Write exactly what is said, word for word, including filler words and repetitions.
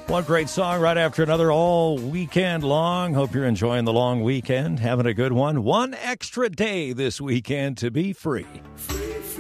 One great song right after another all weekend long. Hope you're enjoying the long weekend, having a good one. One extra day this weekend to be free.